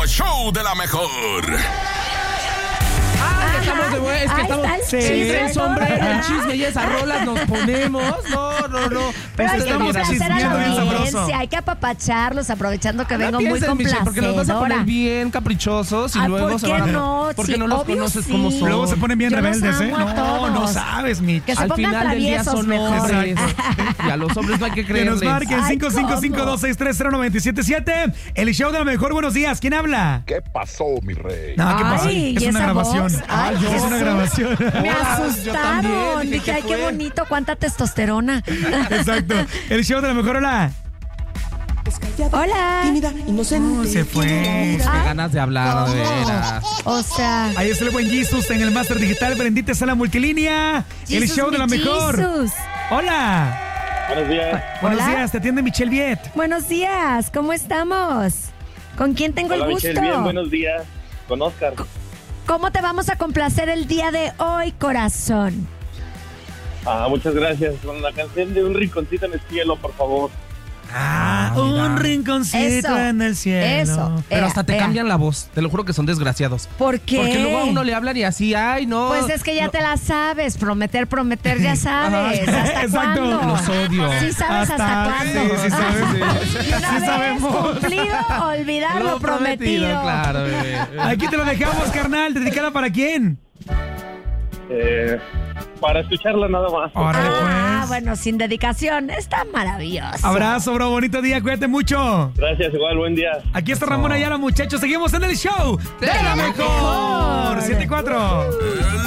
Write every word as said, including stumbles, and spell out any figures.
show de la mejor. Ah, estamos de vuelta. Es que estamos. Sí, el sombrero, el chisme y esas rolas nos ponemos. No, no, no. Pero hay Pues que estamos complacer a chismeando la bien sabroso. audiencia, hay que apapacharlos aprovechando que No vengo muy pienses, Michelle, porque nos vas a poner complacedora. bien caprichosos y Ay, luego ¿por se qué van a... no? Porque Sí, no los obvio conoces sí. como son. Luego se ponen bien Yo los rebeldes, ¿eh? amo a No, todos. no sabes, Mitch. Que se Al pongan final del día traviesos son mejor. hombres. Y a los hombres no hay que Que creerles. nos marquen Ay, cinco cinco cinco, dos seis tres, cero nueve siete siete. El show de la mejor. Buenos días. ¿Quién habla? ¿Qué pasó, mi rey? No, ¿qué pasó? Ay, Es ¿y una esa grabación. voz? Ay, es una Jesús. grabación. Me Hola, yo asustaron. también, dije, Dije, ¿qué ay, qué fue? bonito, cuánta testosterona. Exacto. El show de la mejor. Hola. Hola. Uh, se fue. Qué ganas de hablar, de veras. O sea, Ahí está el buen Jesus en el Máster Digital. Bendita sea la multilínea. El Jesus, show de la mi mejor. Jesus. Hola. Buenos días. Buenos Hola. días. Te atiende Michelle Viet. Buenos días, ¿cómo estamos? ¿Con quién tengo Hola, el gusto? Michelle, bien, buenos días. Con Oscar. ¿Cómo te vamos a complacer el día de hoy, corazón? Ah, muchas gracias. Con la canción de Un Rinconcito en el Cielo, por favor. Ah, un rinconcito Eso, en el cielo. eso. Pero Ea, hasta te ea. cambian la voz. Te lo juro que son desgraciados. ¿Por qué? Porque luego a uno le hablan y así, ay, no. Pues es que ya no. te la sabes. Prometer, prometer, ya sabes. Ajá, ¿Hasta exacto. cuándo? Los odio. Sí sabes hasta, cuándo. Sí, sí sabemos. Y una Sí vez sabemos. cumplido, olvidar lo, prometido. Claro, bebé. Aquí te lo dejamos, carnal. ¿Dedicada para quién? Eh, para escucharla nada más. Órale, Ah, pues. bueno, sin dedicación. Está maravilloso. Abrazo, bro. Bonito día. Cuídate mucho. Gracias, igual, buen día. Aquí está Ramón Ayala, muchachos. Seguimos en el show de la mejor. siete y cuatro.